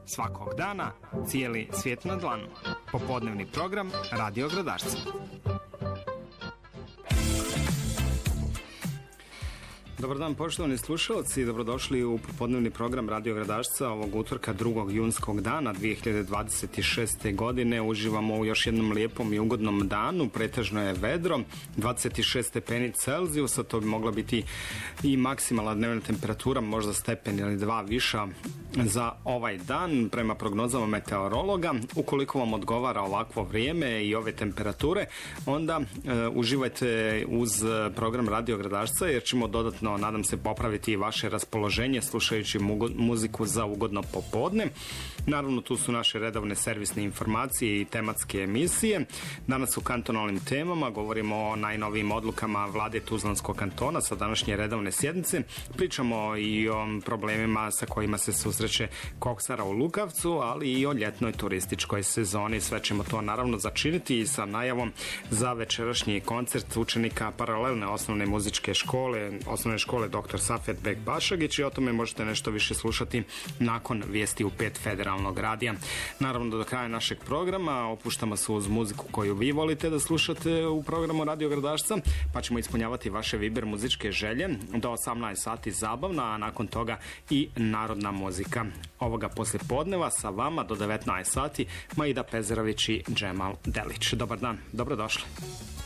Svakog dana, cijeli svijet na dlanu. Popodnevni program Radio Gradašca. Dobar dan, poštovani slušalci, dobrodošli u popodnevni program Radio Gradašca ovog utorka 2. junskog dana 2026. godine. Uživamo u još jednom lijepom i ugodnom danu, pretežno je vedro, 26 stepeni Celzijusa, to bi mogla biti i maksimalna dnevna temperatura, možda stepen ili dva viša za ovaj dan prema prognozama meteorologa. Ukoliko vam odgovara ovakvo vrijeme i ove temperature, onda uživajte uz program Radio Gradašca, jer ćemo dodatno, nadam se, popraviti vaše raspoloženje slušajući muziku za ugodno popodne. Naravno, tu su naše redovne servisne informacije i tematske emisije. Danas u kantonalnim temama govorimo o najnovijim odlukama vlade Tuzlanskog kantona sa današnje redovne sjednice. Pričamo i o problemima sa kojima se susreće koksara u Lukavcu, ali i o ljetnoj turističkoj sezoni. Sve ćemo to naravno začiniti i sa najavom za večerašnji koncert učenika paralelne osnovne muzičke škole, osnovne škole Dr. Safet Bek Bašagić, i o tome možete nešto više slušati nakon vijesti u 5 federalnog radija. Naravno, do kraja našeg programa opuštamo se uz muziku koju vi volite da slušate u programu Radio Gradašca, pa ćemo ispunjavati vaše Viber muzičke želje. Do 18 sati zabavna, a nakon toga i narodna muzika. Ovoga poslijepodneva sa vama do 19 sati Maida Pezerović i Džemal Delić. Dobar dan, dobrodošli.